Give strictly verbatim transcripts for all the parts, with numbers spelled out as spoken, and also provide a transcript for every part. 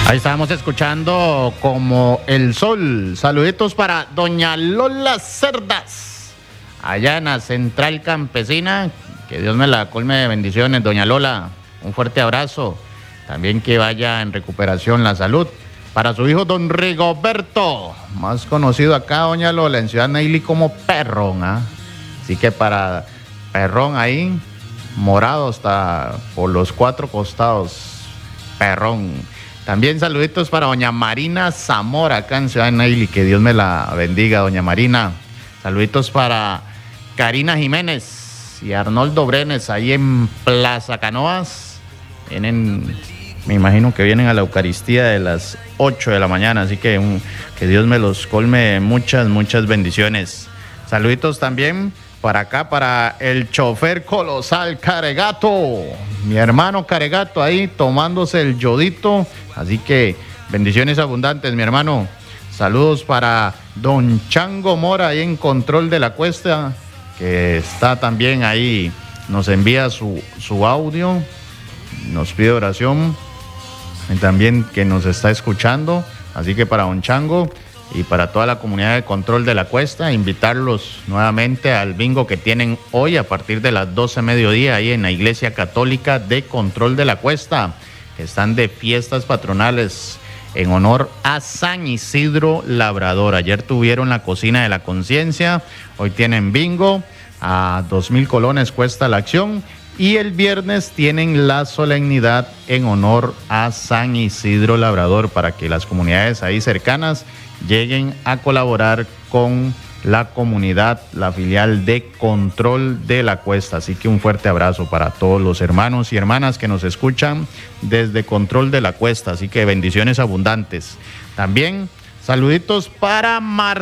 Ahí estábamos escuchando Como el Sol. Saluditos para doña Lola Cerdas, allá en la Central Campesina. Que Dios me la colme de bendiciones, doña Lola. Un fuerte abrazo. También que vaya en recuperación la salud. Para su hijo don Rigoberto, más conocido acá, doña Lola, en Ciudad Neyli como Perrón. ¿eh? Así que para Perrón ahí, morado hasta por los cuatro costados. Perrón. También saluditos para doña Marina Zamora, acá en Ciudad Neyli. Que Dios me la bendiga, doña Marina. Saluditos para Karina Jiménez y Arnoldo Brenes, ahí en Plaza Canoas. Vienen, me imagino que vienen a la Eucaristía de las ocho de la mañana. Así que un, que Dios me los colme muchas, muchas bendiciones. Saluditos también para acá, para el chofer colosal Caregato. Mi hermano Caregato ahí tomándose el yodito. Así que bendiciones abundantes, mi hermano. Saludos para don Chango Mora ahí en control de la cuesta, que está también ahí, nos envía su, su audio, nos pide oración, y también que nos está escuchando. Así que para don Chango y para toda la comunidad de control de la cuesta, invitarlos nuevamente al bingo que tienen hoy a partir de las doce mediodía ahí en la Iglesia Católica de Control de la Cuesta. Están de fiestas patronales en honor a San Isidro Labrador. Ayer tuvieron la Cocina de la Conciencia, hoy tienen bingo, a dos mil colones cuesta la acción, y el viernes tienen la solemnidad en honor a San Isidro Labrador, para que las comunidades ahí cercanas lleguen a colaborar con la comunidad, la filial de Control de la Cuesta. Así que un fuerte abrazo para todos los hermanos y hermanas que nos escuchan desde Control de la Cuesta. Así que bendiciones abundantes. También saluditos para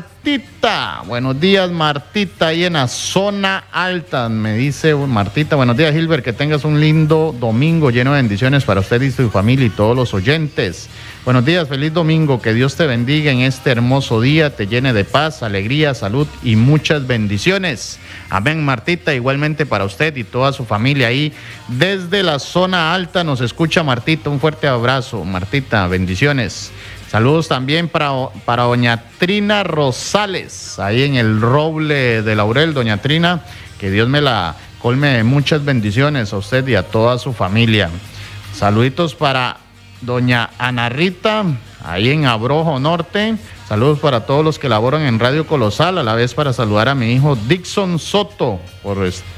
Martita. Buenos días, Martita, ahí en la zona alta. Me dice Martita, buenos días, Gilbert, que tengas un lindo domingo lleno de bendiciones para usted y su familia y todos los oyentes. Buenos días, feliz domingo, que Dios te bendiga en este hermoso día, te llene de paz, alegría, salud y muchas bendiciones. Amén, Martita, igualmente para usted y toda su familia ahí desde la zona alta nos escucha Martita. Un fuerte abrazo, Martita, bendiciones. Saludos también para, para doña Trina Rosales, ahí en el Roble de Laurel. Doña Trina, que Dios me la colme de muchas bendiciones a usted y a toda su familia. Saluditos para doña Ana Rita, ahí en Abrojo Norte. Saludos para todos los que laboran en Radio Colosal, a la vez para saludar a mi hijo Dixon Soto por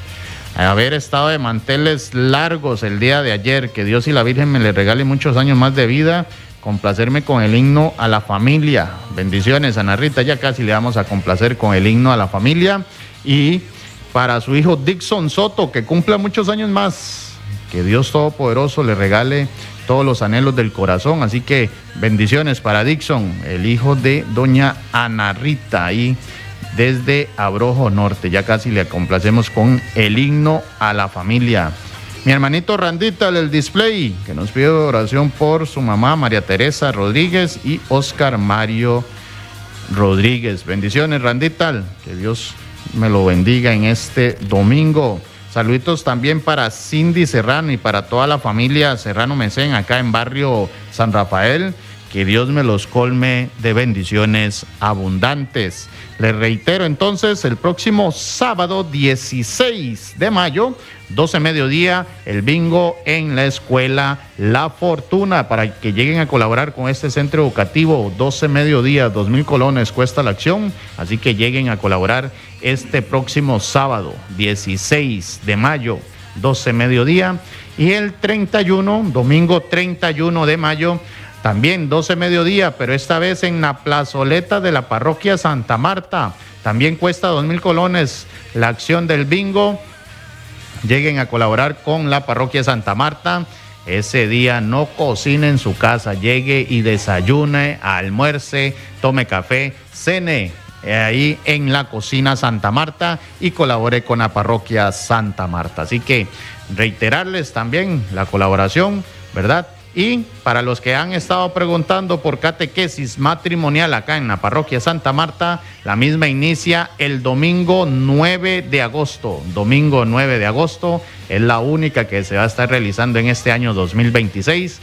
haber estado de manteles largos el día de ayer. Que Dios y la Virgen me le regale muchos años más de vida. Complacerme con el himno a la familia. Bendiciones, Ana Rita, ya casi le vamos a complacer con el himno a la familia. Y para su hijo Dixon Soto, que cumpla muchos años más. Que Dios Todopoderoso le regale todos los anhelos del corazón. Así que bendiciones para Dixon, el hijo de doña Ana Rita, ahí desde Abrojo Norte. Ya casi le complacemos con el himno a la familia. Mi hermanito Randita del display, que nos pide oración por su mamá María Teresa Rodríguez y Oscar Mario Rodríguez. Bendiciones, Randita, que Dios me lo bendiga en este domingo. Saluditos también para Cindy Serrano y para toda la familia Serrano Mesén acá en barrio San Rafael. Que Dios me los colme de bendiciones abundantes. Les reitero entonces, el próximo sábado dieciséis de mayo, doce mediodía, el bingo en la escuela La Fortuna, para que lleguen a colaborar con este centro educativo. doce mediodía, dos mil colones cuesta la acción, así que lleguen a colaborar este próximo sábado dieciséis de mayo, doce mediodía, y el treinta y uno, domingo treinta y uno de mayo, también doce mediodía, pero esta vez en la plazoleta de la parroquia Santa Marta. También cuesta dos mil colones la acción del bingo. Lleguen a colaborar con la parroquia Santa Marta. Ese día no cocine en su casa, llegue y desayune, almuerce, tome café, cene ahí en la cocina Santa Marta y colabore con la parroquia Santa Marta. Así que reiterarles también la colaboración, ¿verdad? Y para los que han estado preguntando por catequesis matrimonial acá en la parroquia Santa Marta, la misma inicia el domingo nueve de agosto. Domingo nueve de agosto es la única que se va a estar realizando en este año dos mil veintiséis.